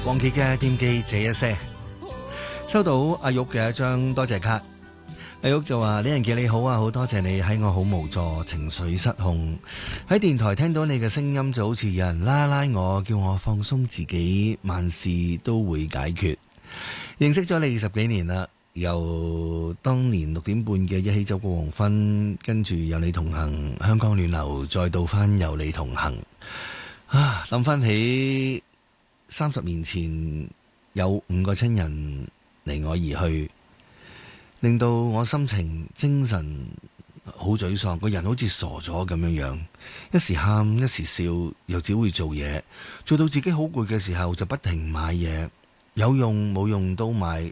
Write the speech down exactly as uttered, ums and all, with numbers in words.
王傑嘅惦記這一些，收到阿玉嘅一張多謝卡。阿玉就話：李仁傑你好啊，好多謝你喺我好無助、情緒失控喺電台聽到你嘅聲音，就好似有人拉拉我，叫我放鬆自己，萬事都會解決。認識咗你二十幾年啦，由當年六點半嘅一起走過黃昏，跟住有你同行，香港暖流，再到翻有你同行。啊，諗翻起三十年前有五個親人離我而去，令到我心情精神好沮喪，個人好似傻咗咁樣樣，一時喊一時笑，又只會做嘢，做到自己好攰嘅時候就不停買嘢，有用冇用都買，